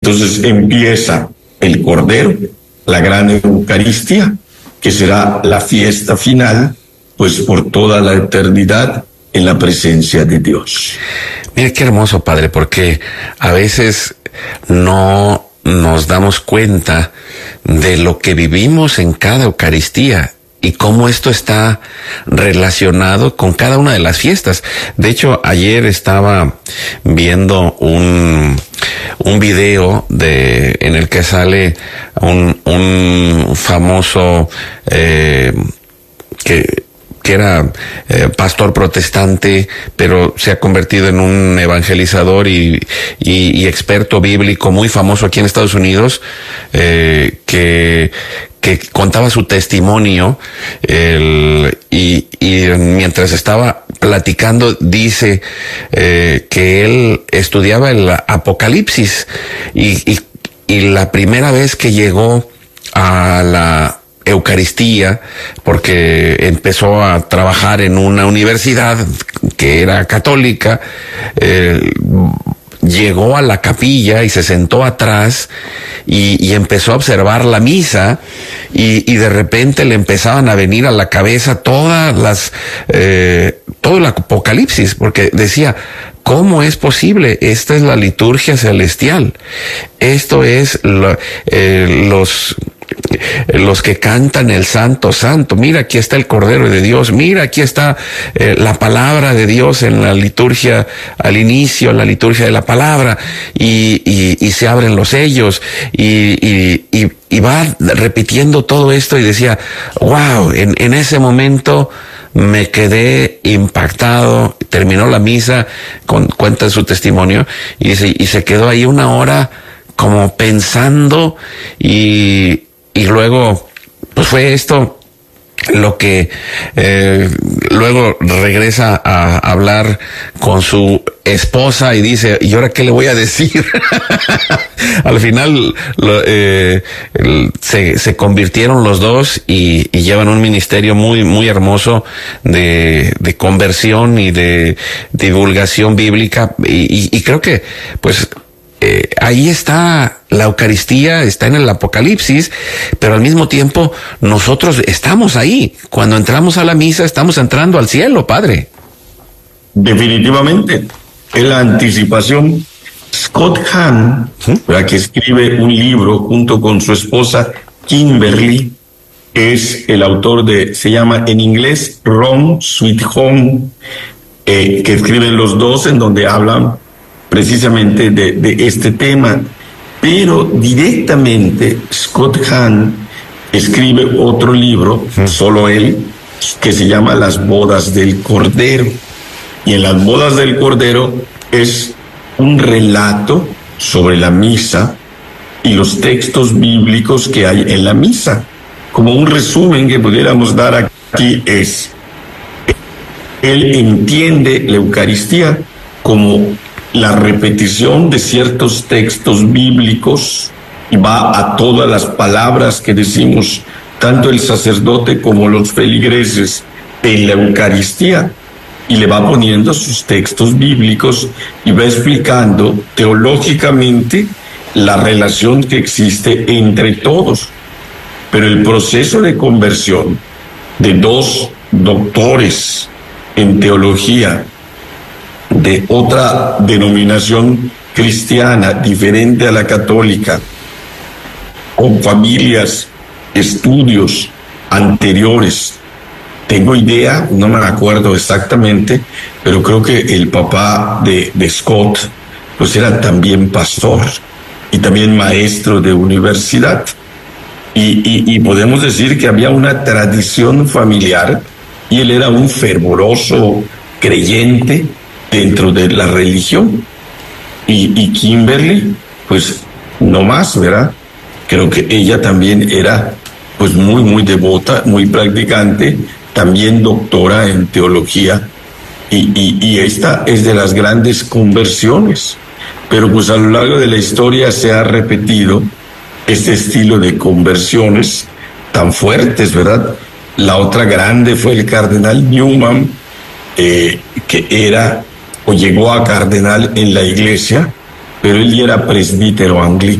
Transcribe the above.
Entonces empieza el Cordero, la gran Eucaristía, que será la fiesta final, pues por toda la eternidad en la presencia de Dios. Mira qué hermoso, Padre, porque a veces no nos damos cuenta de lo que vivimos en cada Eucaristía y cómo esto está relacionado con cada una de las fiestas. De hecho, ayer estaba viendo un video en el que sale un famoso que era pastor protestante, pero se ha convertido en un evangelizador y experto bíblico muy famoso aquí en Estados Unidos, que contaba su testimonio, y mientras estaba platicando dice que él estudiaba el Apocalipsis y la primera vez que llegó a la Eucaristía, porque empezó a trabajar en una universidad que era católica, llegó a la capilla y se sentó atrás y empezó a observar la misa y de repente le empezaban a venir a la cabeza todo el Apocalipsis, porque decía: ¿cómo es posible? Esta es la liturgia celestial. Esto es los que cantan el Santo, Santo. Mira, aquí está el Cordero de Dios. Mira, aquí está la palabra de Dios en la liturgia, al inicio, en la liturgia de la palabra, y se abren los sellos, y va repitiendo todo esto, y decía: wow, en ese momento me quedé impactado. Terminó la misa, cuenta su testimonio, y se quedó ahí una hora como pensando, y luego pues fue esto lo que luego regresa a hablar con su esposa y dice: ¿y ahora qué le voy a decir? Al final se convirtieron los dos y llevan un ministerio muy, muy hermoso de conversión y de divulgación bíblica, y creo que pues ahí está la Eucaristía, está en el Apocalipsis, pero al mismo tiempo nosotros estamos ahí. Cuando entramos a la misa, estamos entrando al cielo, Padre. Definitivamente, es la anticipación. Scott Hahn, que escribe un libro junto con su esposa Kimberly, es el autor se llama en inglés Home Sweet Home, que escriben los dos, en donde hablan precisamente de este tema. Pero directamente Scott Hahn escribe otro libro, solo él, que se llama Las bodas del Cordero. Y en las bodas del Cordero es un relato sobre la misa y los textos bíblicos que hay en la misa. Como un resumen que pudiéramos dar aquí es: él entiende la Eucaristía como la repetición de ciertos textos bíblicos, y va a todas las palabras que decimos tanto el sacerdote como los feligreses en la Eucaristía, y le va poniendo sus textos bíblicos y va explicando teológicamente la relación que existe entre todos. Pero el proceso de conversión de dos doctores en teología de otra denominación cristiana diferente a la católica, con familias, estudios anteriores. Tengo idea, no me acuerdo exactamente, pero creo que el papá de Scott pues era también pastor y también maestro de universidad. Y podemos decir que había una tradición familiar, y él era un fervoroso creyente dentro de la religión. Y Kimberly, pues no más, ¿verdad? Creo que ella también era pues muy, muy devota, muy practicante, también doctora en teología, y esta es de las grandes conversiones. Pero pues a lo largo de la historia se ha repetido este estilo de conversiones tan fuertes, ¿verdad? La otra grande fue el cardenal Newman, que era o llegó a cardenal en la iglesia, pero él ya era presbítero anglicano.